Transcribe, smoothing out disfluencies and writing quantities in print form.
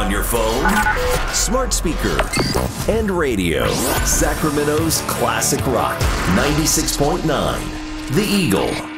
on your phone, smart speaker, and radio. Sacramento's classic rock, 96.9, The Eagle.